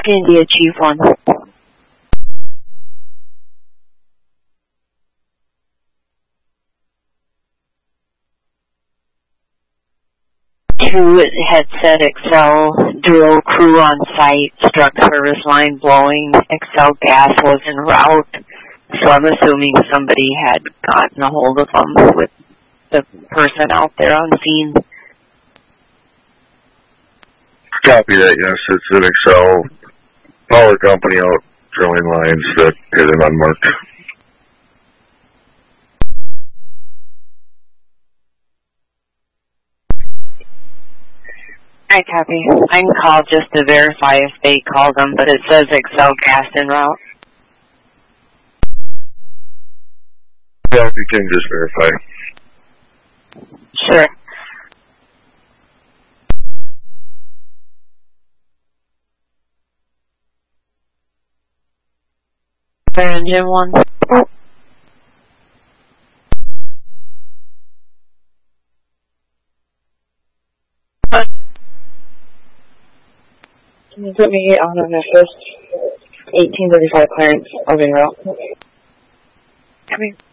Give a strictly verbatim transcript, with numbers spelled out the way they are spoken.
India Chief one. Two had said Excel drill crew on site, struck service line blowing. Excel gas was en route. So I'm assuming somebody had gotten a hold of them with the person out there on scene. Copy that, yes. It's an Excel power company out drilling lines that hit an unmarked. I copy. I can call just to verify if they called them, but it says Excel gas en route. Yeah, if you can just verify. Sure. Fire engine one. Can you put me on an assist? eighteen thirty-five clearance of en route. Coming.